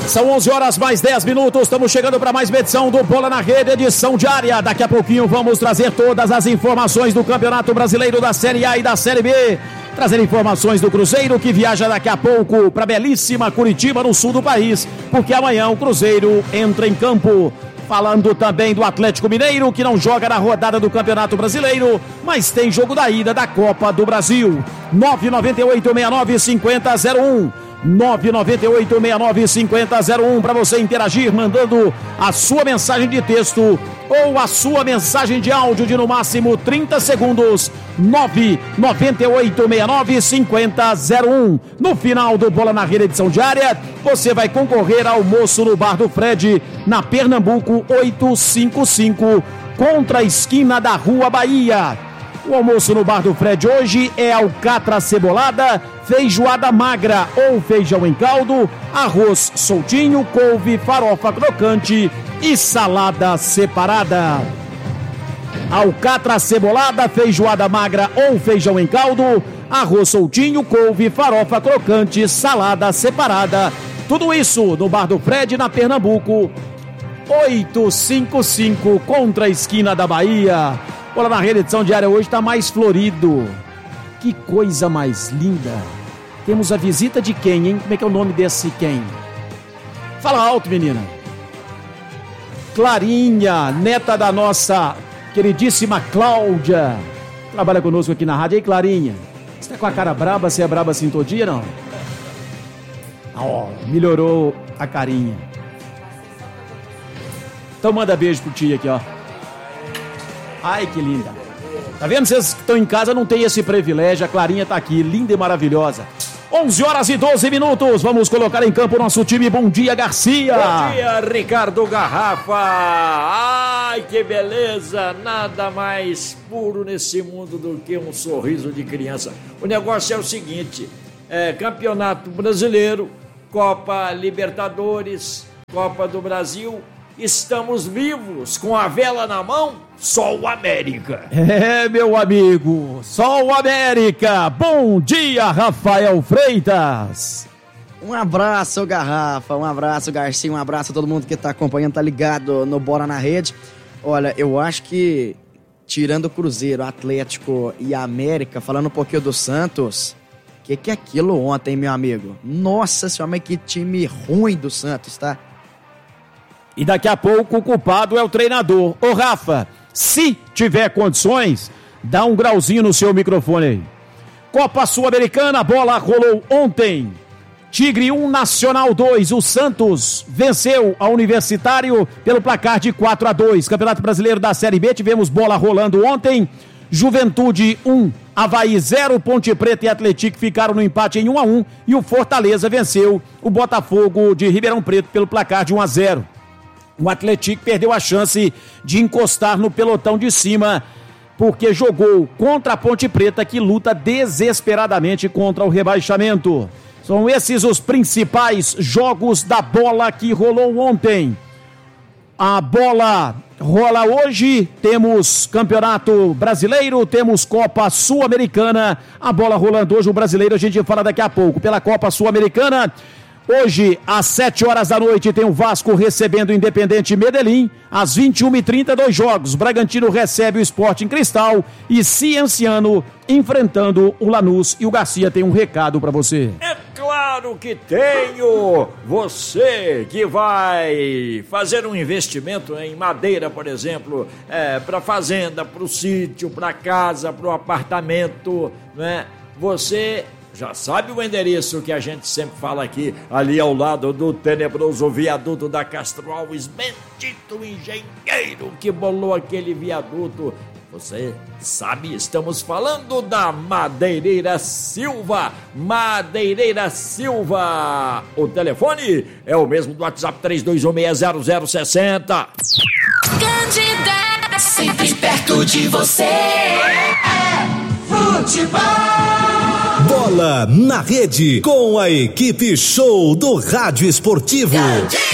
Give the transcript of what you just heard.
São 11 horas mais 10 minutos, estamos chegando para mais uma edição do Bola na Rede, edição diária. Daqui a pouquinho vamos trazer todas as informações do Campeonato Brasileiro da Série A e da Série B. Trazer informações do Cruzeiro, que viaja daqui a pouco para belíssima Curitiba, no sul do país, porque amanhã o Cruzeiro entra em campo. Falando também do Atlético Mineiro, que não joga na rodada do Campeonato Brasileiro, mas tem jogo da ida da Copa do Brasil. 998-69-5001. 998-69-5001 para você interagir, mandando a sua mensagem de texto ou a sua mensagem de áudio de no máximo 30 segundos. 998-69-5001. No final do Bola na Rede edição diária, você vai concorrer ao almoço no Bar do Fred, na Pernambuco 855, contra a esquina da Rua Bahia. O almoço no Bar do Fred hoje é alcatra cebolada, feijoada magra ou feijão em caldo, arroz soltinho, couve, farofa crocante e salada separada. Alcatra cebolada, feijoada magra ou feijão em caldo, arroz soltinho, couve, farofa crocante, salada separada. Tudo isso no Bar do Fred, na Pernambuco 855, contra a esquina da Bahia. Bola na Rede, edição diária hoje está mais florido. Que coisa mais linda. Temos a visita de quem, hein? Como é que é o nome desse quem? Fala alto, menina. Clarinha, neta da nossa queridíssima Cláudia. Trabalha conosco aqui na rádio. E aí, Clarinha? Você tá com a cara braba? Você é braba assim todo dia, não? Ó, melhorou a carinha. Então manda beijo pro tio aqui, ó. Ai, que linda. Tá vendo? Vocês que estão em casa não tem esse privilégio. A Clarinha tá aqui, linda e maravilhosa. 11 horas e 12 minutos. Vamos colocar em campo o nosso time. Bom dia, Garcia. Bom dia, Ricardo Garrafa. Ai, que beleza. Nada mais puro nesse mundo do que um sorriso de criança. O negócio é o seguinte. Campeonato Brasileiro, Copa Libertadores, Copa do Brasil. Estamos vivos, com a vela na mão, só o América. É, meu amigo, só o América. Bom dia, Rafael Freitas. Um abraço, Garrafa, um abraço, Garcia, um abraço a todo mundo que tá acompanhando, tá ligado no Bola na Rede. Olha, eu acho que, tirando o Cruzeiro, Atlético e a América, falando um pouquinho do Santos, que é aquilo ontem, meu amigo? Nossa senhora, mas que time ruim do Santos, tá? E daqui a pouco o culpado é o treinador. Ô Rafa, se tiver condições, dá um grauzinho no seu microfone aí. Copa Sul-Americana, a bola rolou ontem. Tigre 1, Nacional 2. O Santos venceu a Universitário pelo placar de 4-2. Campeonato Brasileiro da Série B, tivemos bola rolando ontem. Juventude 1, Avaí 0, Ponte Preta e Atlético ficaram no empate em 1-1. E o Fortaleza venceu o Botafogo de Ribeirão Preto pelo placar de 1-0. O Atlético perdeu a chance de encostar no pelotão de cima, porque jogou contra a Ponte Preta, que luta desesperadamente contra o rebaixamento. São esses os principais jogos da bola que rolou ontem. A bola rola hoje, temos Campeonato Brasileiro, temos Copa Sul-Americana. A bola rolando hoje, o Brasileiro a gente fala daqui a pouco. Pela Copa Sul-Americana, hoje, às 7 horas da noite, tem o Vasco recebendo o Independente Medellín. Às 21h30, 2 jogos. Bragantino recebe o Sporting Cristal e Cienciano enfrentando o Lanús. E o Garcia tem um recado para você. É claro que tenho! Você que vai fazer um investimento em madeira, por exemplo, para fazenda, para o sítio, para casa, para o apartamento, né? Você já sabe o endereço que a gente sempre fala aqui, ali ao lado do tenebroso viaduto da Castro Alves, bendito engenheiro que bolou aquele viaduto. Você sabe, estamos falando da Madeireira Silva. Madeireira Silva. O telefone é o mesmo do WhatsApp, 32160060. Candidata, sempre perto de você. Futebol. Bola na Rede, com a equipe show do Rádio Esportivo.